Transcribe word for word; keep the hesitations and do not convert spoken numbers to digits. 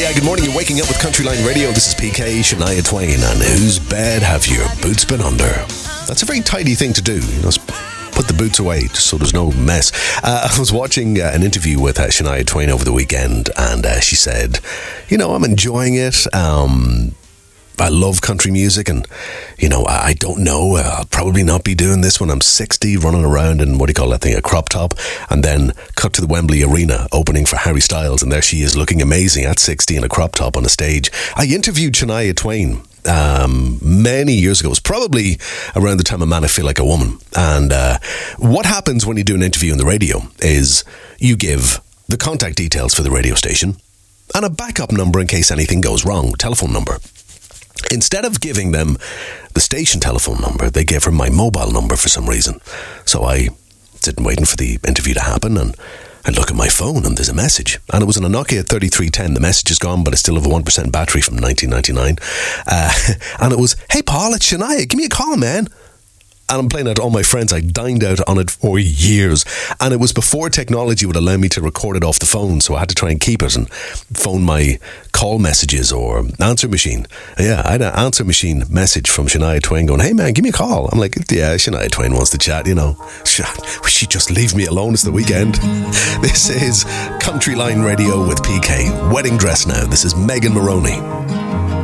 Yeah, good morning. You're waking up with Countryline Radio. This is P K, Shania Twain, and whose bed have your boots been under? That's a very tidy thing to do. You know, put the boots away just so there's no mess. Uh, I was watching uh, an interview with uh, Shania Twain over the weekend, and uh, she said, you know, I'm enjoying it. Um... I love country music, and you know, I don't know, uh, I'll probably not be doing this when I'm sixty, running around in, what do you call that thing, a crop top. And then cut to the Wembley Arena opening for Harry Styles, and there she is looking amazing at sixty in a crop top on a stage. I interviewed Shania Twain um, many years ago. It was probably around the time of Man I Feel Like a Woman. And uh, what happens when you do an interview on the radio is you give the contact details for the radio station and a backup number in case anything goes wrong, telephone number. Instead of giving them the station telephone number, they gave her my mobile number for some reason. So I sit waiting for the interview to happen, and I look at my phone and there's a message. And it was on a Nokia thirty-three ten. The message is gone, but I still have a one percent battery from nineteen ninety-nine. Uh, and it was, hey Paul, it's Shania, give me a call, man. And I'm playing out to all my friends. I dined out on it for years. And it was before technology would allow me to record it off the phone. So I had to try and keep it and phone my call messages or answer machine. And yeah, I had an answer machine message from Shania Twain going, hey man, give me a call. I'm like, yeah, Shania Twain wants to chat, you know. Would she just leave me alone? It's the weekend. This is Countryline Radio with P K. Wedding Dress Now. This is Megan Maroney.